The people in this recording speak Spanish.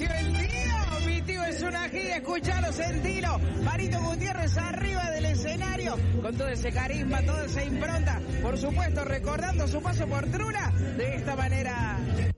apareció el tío. Mi tío es una gira, escuchalo, sentilo. Marito Gutiérrez arriba del escenario, con todo ese carisma, toda esa impronta. Por supuesto, recordando su paso por Truna de esta manera.